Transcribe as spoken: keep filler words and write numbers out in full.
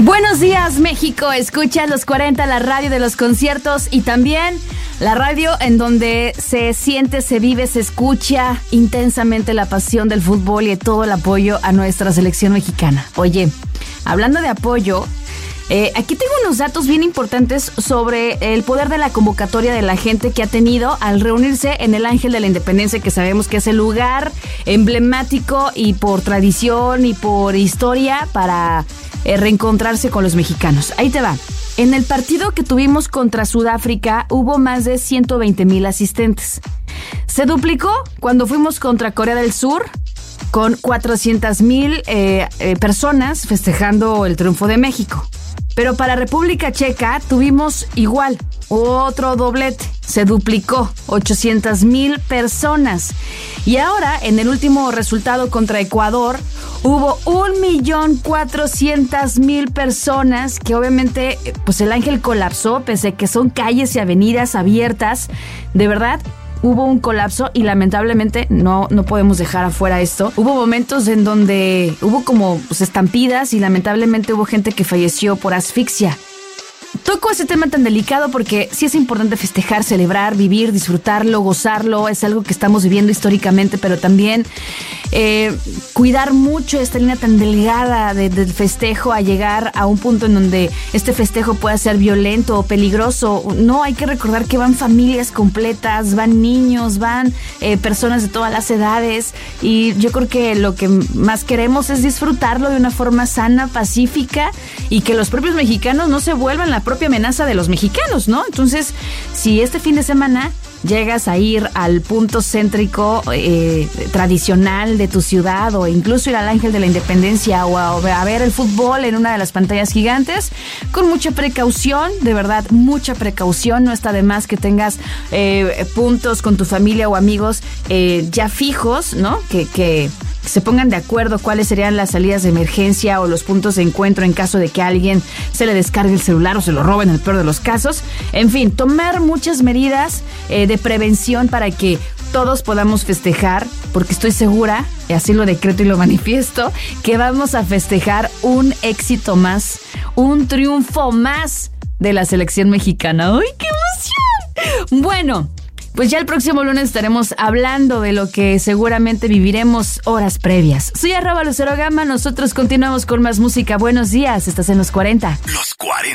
Buenos días, México. Escuchas los cuarenta, la radio de los conciertos y también la radio en donde se siente, se vive, se escucha intensamente la pasión del fútbol y todo el apoyo a nuestra selección mexicana. Oye, hablando de apoyo, eh, aquí tengo unos datos bien importantes sobre el poder de la convocatoria de la gente que ha tenido al reunirse en el Ángel de la Independencia, que sabemos que es el lugar emblemático y por tradición y por historia para eh, reencontrarse con los mexicanos. Ahí te va. En el partido que tuvimos contra Sudáfrica hubo más de ciento veinte mil asistentes. Se duplicó cuando fuimos contra Corea del Sur, con cuatrocientas mil eh, eh, personas festejando el triunfo de México. Pero para República Checa tuvimos igual, otro doblete, se duplicó, ochocientas mil personas. Y ahora, en el último resultado contra Ecuador, hubo un millón cuatrocientas mil personas que obviamente, pues el Ángel colapsó, pese a que son calles y avenidas abiertas. De verdad, hubo un colapso y lamentablemente no, no podemos dejar afuera esto. Hubo momentos en donde hubo como pues, estampidas y lamentablemente hubo gente que falleció por asfixia. Toco ese tema tan delicado porque sí es importante festejar, celebrar, vivir, disfrutarlo, gozarlo. Es algo que estamos viviendo históricamente, pero también eh, cuidar mucho esta línea tan delgada de, del festejo a llegar a un punto en donde este festejo pueda ser violento o peligroso. No, hay que recordar que van familias completas, van niños, van eh, personas de todas las edades y yo creo que lo que más queremos es disfrutarlo de una forma sana, pacífica y que los propios mexicanos no se vuelvan la propia amenaza de los mexicanos, ¿no? Entonces, si este fin de semana llegas a ir al punto céntrico eh, tradicional de tu ciudad o incluso ir al Ángel de la Independencia o a, a ver el fútbol en una de las pantallas gigantes, con mucha precaución, de verdad, mucha precaución. No está de más que tengas eh, puntos con tu familia o amigos eh, ya fijos, ¿no? Que, que se pongan de acuerdo cuáles serían las salidas de emergencia o los puntos de encuentro en caso de que a alguien se le descargue el celular o se lo roben en el peor de los casos. En fin, tomar muchas medidas eh, de prevención para que todos podamos festejar, porque estoy segura, y así lo decreto y lo manifiesto, que vamos a festejar un éxito más, un triunfo más de la selección mexicana. ¡Ay, qué emoción! Bueno, pues ya el próximo lunes estaremos hablando de lo que seguramente viviremos horas previas. Soy arroba Lucero Gama, nosotros continuamos con más música. Buenos días, estás en los cuarenta. Los cuarenta.